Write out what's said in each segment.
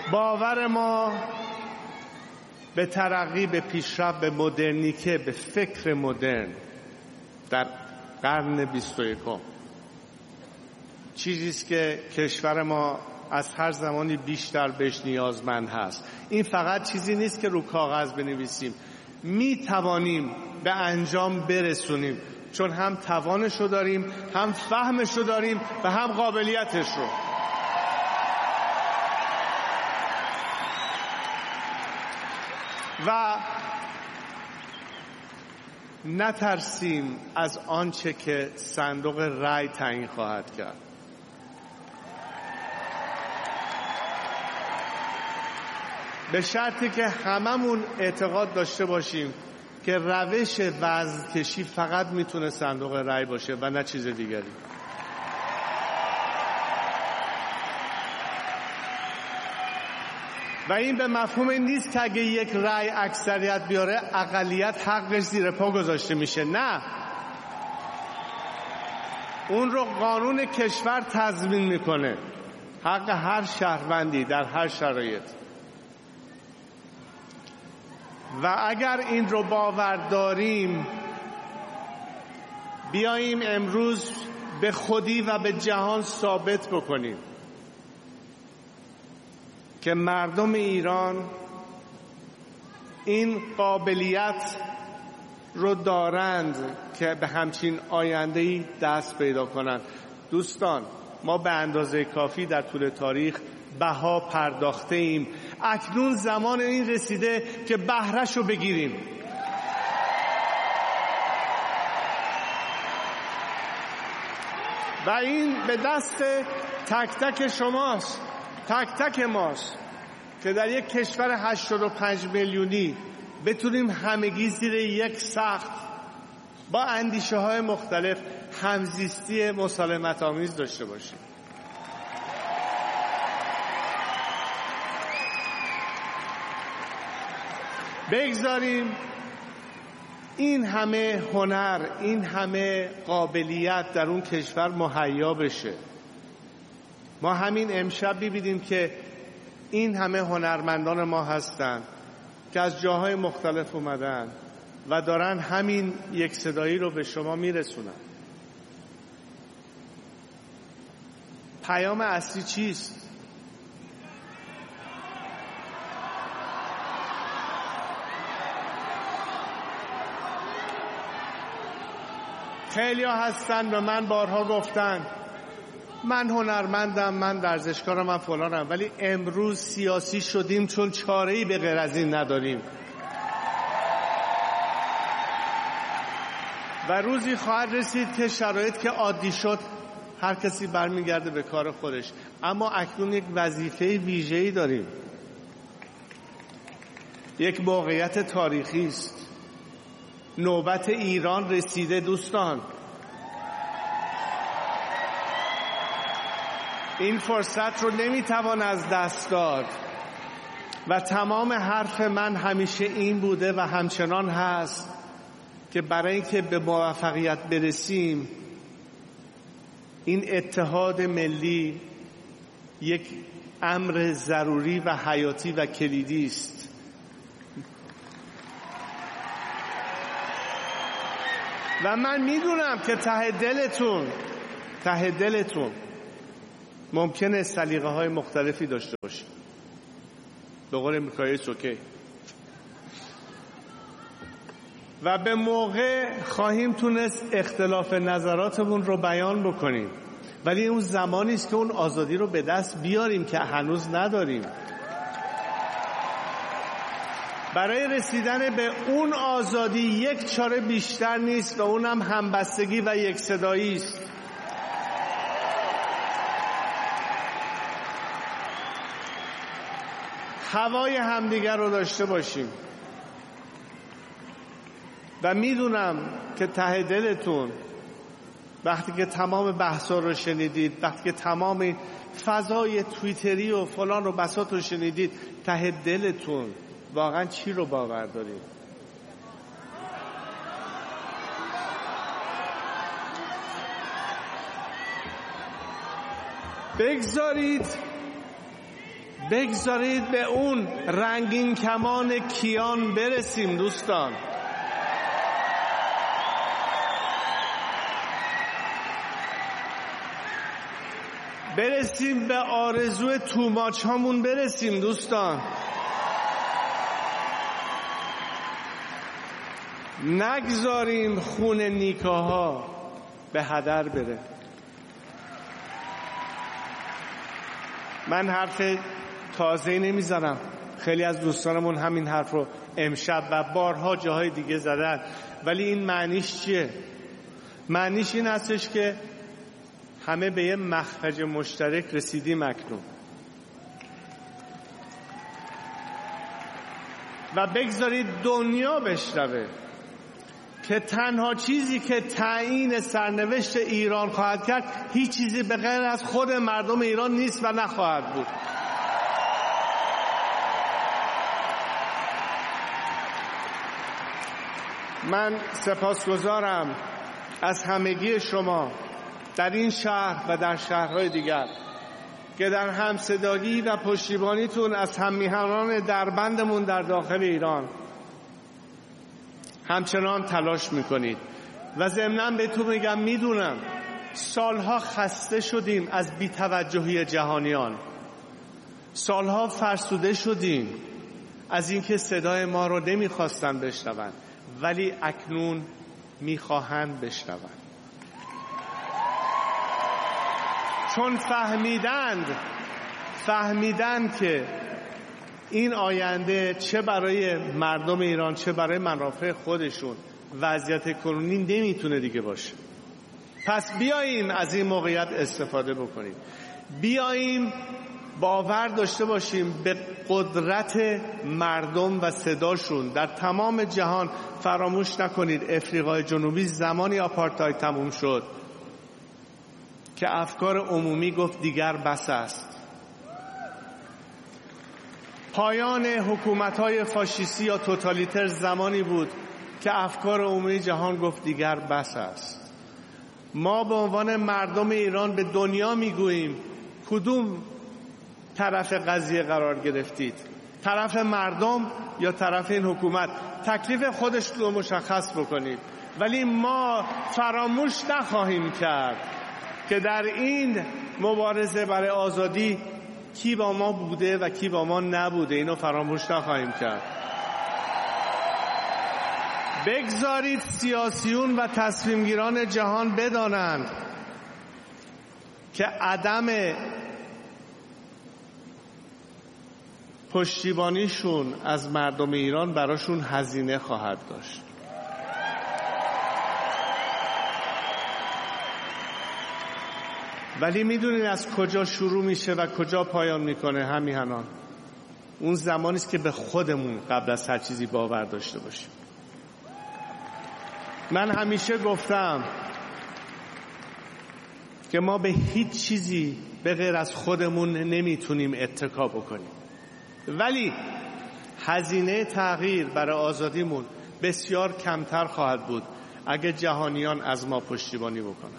باور ما به ترقی، به پیشرفت، به مدرنیته، به فکر مدرن در قرن 21 چیزیست که کشور ما از هر زمانی بیشتر بهش نیازمند هست. این فقط چیزی نیست که رو کاغذ بنویسیم، می توانیم به انجام برسونیم، چون هم توانشو داریم، هم فهمشو داریم و هم قابلیتش رو. و نترسیم از آنچه که صندوق رای تعیین خواهد کرد. به شرطی که هممون اعتقاد داشته باشیم که روش وزن‌کشی فقط میتونه صندوق رای باشه و نه چیز دیگری. و این به مفهوم این نیست که اگه یک رای اکثریت بیاره اقلیت حقش زیر پا گذاشته میشه. نه، اون رو قانون کشور تضمین میکنه، حق هر شهروندی در هر شرایط. و اگر این رو باور داریم، بیاییم امروز به خودی و به جهان ثابت بکنیم که مردم ایران این قابلیت رو دارند که به همچین آینده‌ای دست پیدا کنند. دوستان، ما به اندازه کافی در طول تاریخ بها پرداخته ایم. اکنون زمان این رسیده که بهره‌شو بگیریم. و این به دست تک تک شماست، تک تک ماست که در یک کشور 85 میلیونی بتونیم همگی زیر یک سقف با اندیشه های مختلف همزیستی مسالمت آمیز داشته باشیم. بگذاریم این همه هنر، این همه قابلیت در اون کشور مهیا بشه. ما همین امشب ببینیم که این همه هنرمندان ما هستن که از جاهای مختلف اومدن و دارن همین یک صدایی رو به شما میرسونن. پیام اصلی چیست؟ خیلی ها هستن به من بارها گفتن من هنرمندم، من ورزشکارم، من فلانم، ولی امروز سیاسی شدیم چون چاره‌ای به غیر از این نداریم. و روزی خواهد رسید که شرایط که عادی شد هر کسی برمیگرده به کار خودش. اما اکنون یک وظیفه ویژه‌ای داریم، یک موقعیت تاریخی است. نوبت ایران رسیده دوستان. این فرصت رو نمیتوان از دست داد و تمام حرف من همیشه این بوده و همچنان هست که برای اینکه به موفقیت برسیم این اتحاد ملی یک امر ضروری و حیاتی و کلیدی است. و من میدونم که ته دلتون ممکنه سلیقه های مختلفی داشته باشید. به قول امریکایی اوکی. و به موقع خواهیم تونست اختلاف نظراتمون رو بیان بکنیم، ولی اون زمانی است که اون آزادی رو به دست بیاریم که هنوز نداریم. برای رسیدن به اون آزادی یک چاره بیشتر نیست و اونم همبستگی و یک صدایی است. هوای همدیگر رو داشته باشیم. و میدونم که ته دلتون وقتی که تمام بحثا رو شنیدید، وقتی که تمام فضای توییتری و فلان و بساط رو شنیدید، ته دلتون واقعا چی رو باور دارید؟ بگذارید به اون رنگین کمان کیان برسیم دوستان. برسیم به آرزوی توماچ هامون برسیم دوستان. نگذاریم خون نیکاها به هدر بره. من حرف تازه نمیزنم، خیلی از دوستانمون همین حرف رو امشب و بارها جاهای دیگه زدن، ولی این معنیش چیه؟ معنیش این هستش که همه به یه مخرج مشترک رسیدیم اکنون و بگذارید دنیا بشنوه که تنها چیزی که تعیین سرنوشت ایران خواهد کرد هیچ چیزی به غیر از خود مردم ایران نیست و نخواهد بود. من سپاسگزارم از همگی شما در این شهر و در شهرهای دیگر که در همصدایی و پشتیبانیتون از هممیهنان دربندمون در داخل ایران همچنان تلاش میکنید و ضمناً بهتون میگم میدونم سالها خسته شدیم از بی‌توجهی جهانیان، سالها فرسوده شدیم از اینکه صدای ما رو نمیخواستن بشنون، ولی اکنون میخواهند بشنون، چون فهمیدند که این آینده چه برای مردم ایران چه برای منافع خودشون وضعیت کنونی نمیتونه دیگه باشه. پس بیاییم از این موقعیت استفاده بکنیم، بیاییم باور داشته باشیم به قدرت مردم و صداشون در تمام جهان. فراموش نکنید افریقای جنوبی زمانی آپارتاید تموم شد که افکار عمومی گفت دیگر بس است. پایان حکومت‌های فاشیستی یا توتالیتر زمانی بود که افکار عمومی جهان گفت دیگر بس است. ما به عنوان مردم ایران به دنیا میگوییم کدوم طرف قضیه قرار گرفتید؟ طرف مردم یا طرف این حکومت؟ تکلیف خودش رو مشخص بکنید. ولی ما فراموش نخواهیم کرد که در این مبارزه برای آزادی کی با ما بوده و کی با ما نبوده، اینو فراموش نخواهیم کرد. بگذارید سیاسیون و تصمیمگیران جهان بدانند که عدم پشتیبانیشون از مردم ایران براشون هزینه خواهد داشت. ولی میدونید از کجا شروع میشه و کجا پایان میکنه؟ همیهنان اون زمانی است که به خودمون قبل از هر چیزی باور داشته باشیم. من همیشه گفتم که ما به هیچ چیزی به غیر از خودمون نمیتونیم اتکا بکنیم، ولی هزینه تغییر برای آزادیمون بسیار کمتر خواهد بود اگه جهانیان از ما پشتیبانی بکنن.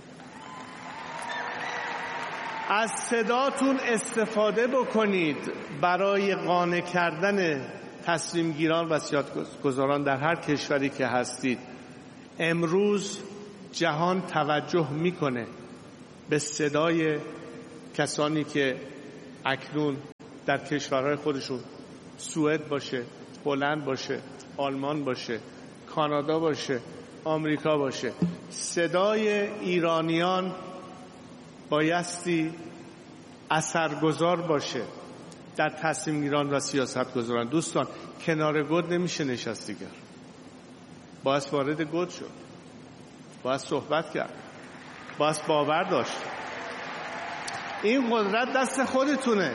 از صداتون استفاده بکنید برای قانع کردن تصمیمگیران و سیاستگزاران در هر کشوری که هستید. امروز جهان توجه میکنه به صدای کسانی که اکنون در کشورهای خودشون، سوئد باشه، هلند باشه، آلمان باشه، کانادا باشه، آمریکا باشه، صدای ایرانیان بایستی اثرگذار باشه در تصمیم گیران و سیاست گذاران. دوستان کنار گود نمیشه نشست دیگر، باید وارد گود شد، باید صحبت کرد، باید باور داشت. این قدرت دست خودتونه.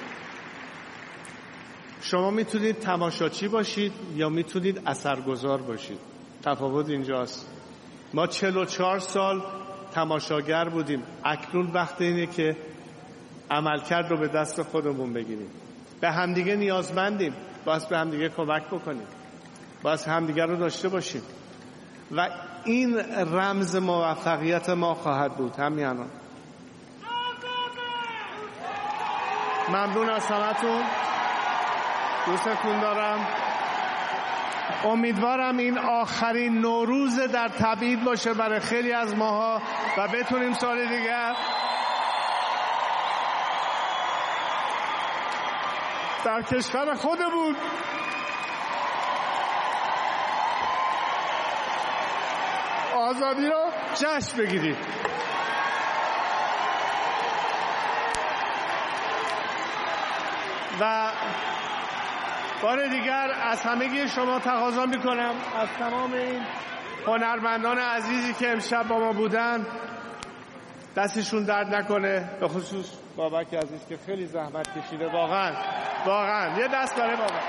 شما میتونید تماشاچی باشید یا میتونید اثرگذار باشید. تفاوت اینجاست. ما 44 سال تماشاگر بودیم، اکنون وقت اینه که عملکرد رو به دست خودمون بگیریم. به همدیگه نیازمندیم، باید به همدیگه کمک بکنیم، باید همدیگه رو داشته باشیم و این رمز موفقیت ما خواهد بود. همیانا ممنون از همتون، دوستتون دارم. امیدوارم این آخرین نوروز در تبعید باشه برای خیلی از ماها و بتونیم سال دیگر در کشور خودمون آزادی رو جشن بگیریم. و بار دیگر از همگی شما تقاضا میکنم، از تمام این هنرمندان عزیزی که امشب با ما بودن، دستشون درد نکنه، به خصوص بابک عزیز که خیلی زحمت کشیده، واقعا یه دست داره بابک.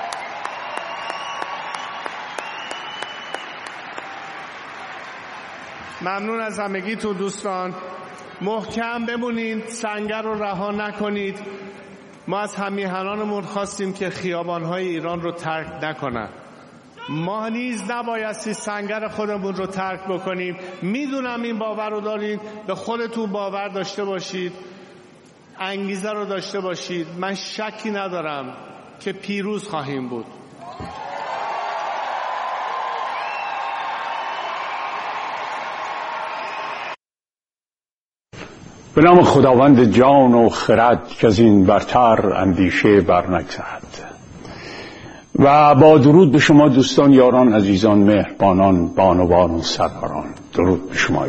ممنون از همگیتون دوستان، محکم بمونید، سنگر رو رها نکنید. ما از همیهنانمون خواستیم که خیابان‌های ایران رو ترک نکنن. ما نیز نبایستی سنگر خودمون رو ترک بکنیم. میدونم این باور رو دارید، به خودتون باور داشته باشید، انگیزه رو داشته باشید. من شکی ندارم که پیروز خواهیم بود. به نام خداوند جان و خرد که از این برتر اندیشه برنگذرد. و با درود به شما دوستان، یاران، عزیزان، مهربانان، بانوان و سروران. درود به شما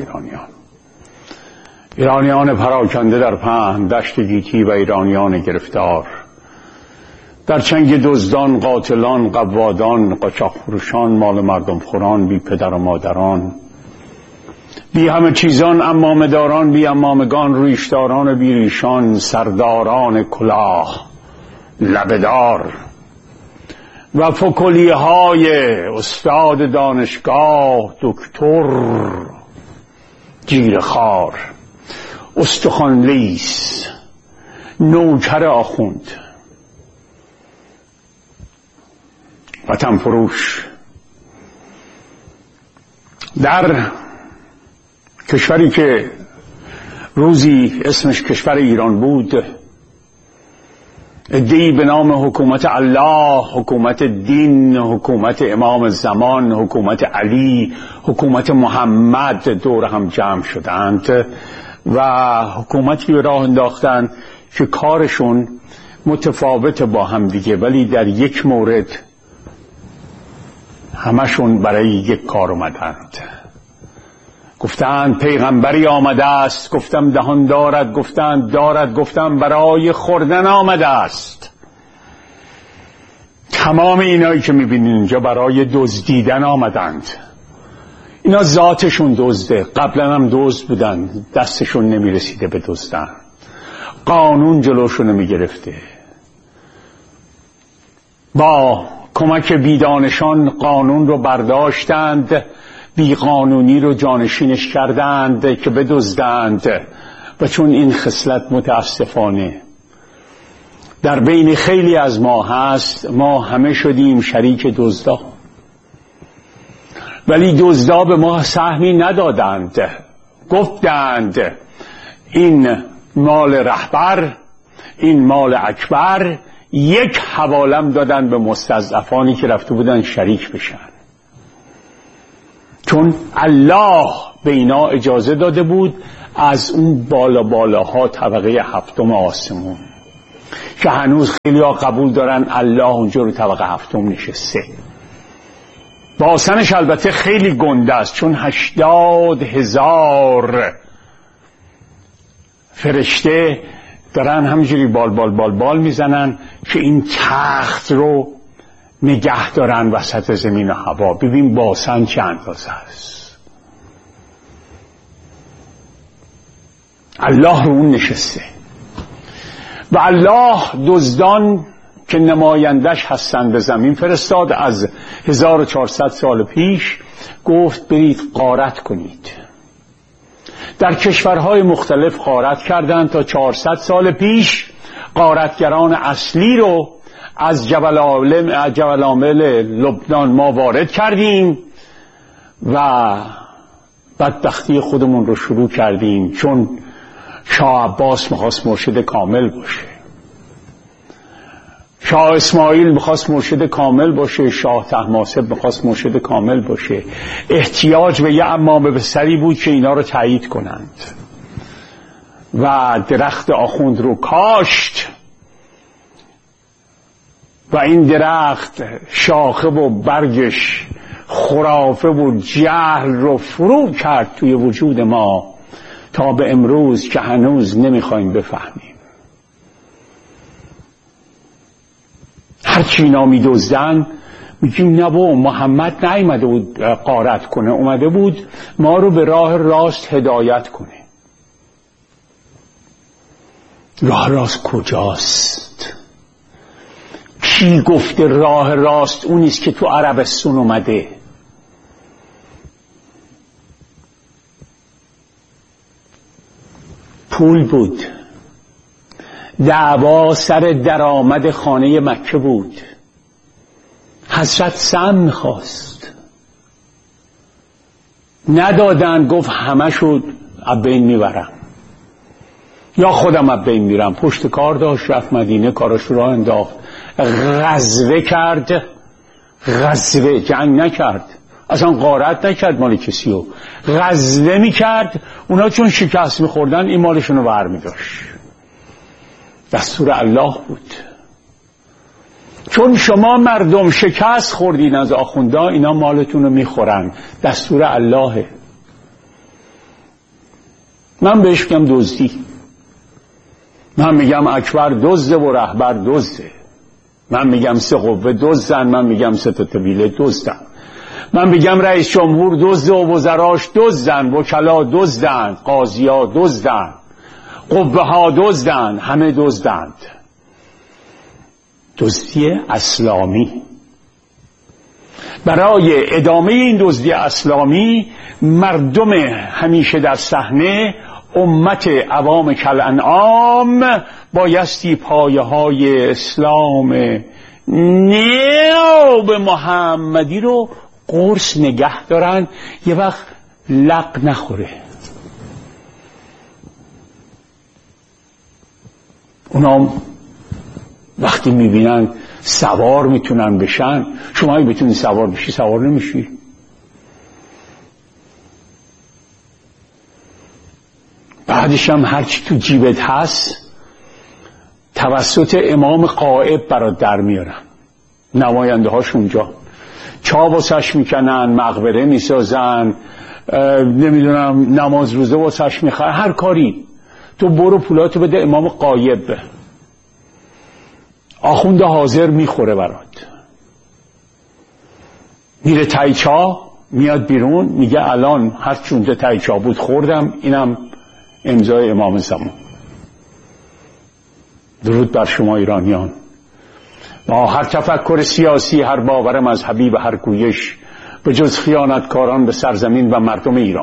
ایرانیان پراکنده در پهن دشت گیتی و ایرانیان گرفتار در چنگ دزدان، قاتلان، قوادان، قاچاقفروشان، مال مردم خوران، بی پدر و مادران، بی همه چیزان، امامداران، بی امامگان، ریشداران بی ریشان، سرداران کلاه لبدار و فکولیه های استاد دانشگاه، دکتر جیرخوار، استخوان لیس، نوکر آخوند، وطن فروش، در کشوری که روزی اسمش کشور ایران بود، عده‌ای به نام حکومت الله، حکومت دین، حکومت امام زمان، حکومت علی، حکومت محمد دور هم جمع شدند و حکومتی به راه انداختند که کارشون متفاوت با هم دیگه، ولی در یک مورد همشون برای یک کار اومدند. گفتند پیغمبری آمده است، گفتم دهان دارد، گفتند دارد، گفتم برای خوردن آمده است. تمام اینایی که میبینید اینجا برای دزدیدن آمدند. اینا ذاتشون دزده، قبلا هم دزد بودن، دستشون نمیرسیده به دزدن، قانون جلوشون نمیگرفته. با کمک بیدانشان قانون رو برداشتند، بی قانونی رو جانشینش کردند که بدزدند. و چون این خصلت متاسفانه در بین خیلی از ما هست، ما همه شدیم شریک دزدا. ولی دزدا به ما سهمی ندادند، گفتند این مال رهبر، این مال اکبر. یک حوالم دادن به مستضعفانی که رفته بودن شریک بشن، چون الله به اینا اجازه داده بود از اون بالاها طبقه هفتم آسمون که هنوز خیلی ها قبول دارن الله اونجا رو طبقه هفتم نشسته. باسنش البته خیلی گنده است، چون 80,000 فرشته دارن همینجوری بال میزنن که این تخت رو نگه دارن وسط زمین و هوا. ببین باسن چه اندازه است. الله رو اون نشسته و الله دزدان که نمایندش هستند به زمین فرستاد. از 1400 سال پیش گفت برید غارت کنید. در کشورهای مختلف غارت کردند. تا 400 سال پیش غارتگران اصلی رو از جبل عامل لبنان ما وارد کردیم و بدبختی خودمون رو شروع کردیم، چون شاه عباس میخواست مرشد کامل باشه. شاه اسماعیل میخواست مرشد کامل باشه، شاه طهماسب میخواست مرشد کامل باشه. احتیاج به یه امام بصری بود که اینا رو تایید کنند و درخت آخوند رو کاشت و این درخت شاخه و برگش خرافه و جهل رو فرو کرد توی وجود ما تا به امروز که هنوز نمیخوایم بفهمیم. هرچی اینا می‌دزدن میگیم نه بابا، محمد نیامده بود غارت کنه، اومده بود ما رو به راه راست هدایت کنه. راه راست کجاست؟ کی گفته راه راست اونیست که تو عربستان اومده؟ پول بود، دعوا سر درآمد خانه مکه بود. حضرت سهم میخواست، ندادن، گفت همه شد ابین میبرم یا خودم ابین میرم. پشت کار داشت، رفت مدینه، کارش رو انداخت، غزوه کرد. غزوه، جنگ نکرد، اصلا غارت نکرد، مال کسی رو غزوه میکرد. اونا چون شکست میخوردن این مالشون رو بر میداشت. دستور الله بود. چون شما مردم شکست خوردین از آخوندا، اینا مالتون رو میخورن. دستور اللهه. من بهش میگم دزدی، من میگم اکبر دزده و رهبر دزده، من میگم سه قوه دزدن، من میگم سه تا طویله دزدن، من میگم رئیس جمهور دزده و وزراش دزدن، وکلا دزدن، قاضیا دزدن، قوه ها دزدن، همه دزدند. دزدی اسلامی. برای ادامه این دزدی اسلامی مردم همیشه در صحنه، امت عوام کالانعام، بایستی پایه های اسلام نیو به محمدی رو قرص نگه دارن، یه وقت لق نخوره. اونا وقتی میبینن سوار میتونن بشن، شما اگه بتونی سوار بشی سوار نمیشی. بعدش هم هرچی تو جیبت هست توسط امام غائب برات در میارن، نماینده هاش اونجا چا واسش میکنن، مقبره میسازن، نمیدونم نماز روزه واسش میخوان، هر کاری. تو برو پولاتو بده امام غائب، آخونده حاضر میخوره برات. میره تایچا، میاد بیرون میگه الان هر چونده تایچا بود خوردم، اینم امضای امام زمان. درود بر شما ایرانیان. با هر تفکر سیاسی، هر باور مذهبی و هر گویش، به جز خیانتکاران به سرزمین و مردم ایران.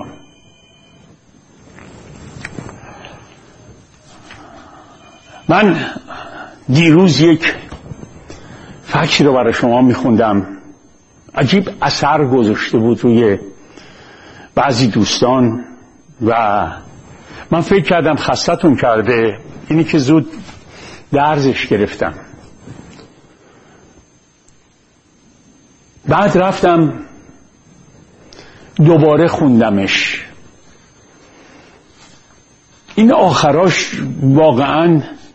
من دیروز یک فکری رو برای شما میخوندم، عجیب اثر گذاشته بود روی بعضی دوستان و من فکر کردم خستتون کرده، اینی که زود درزش گرفتم. بعد رفتم دوباره خوندمش. این آخراش واقعا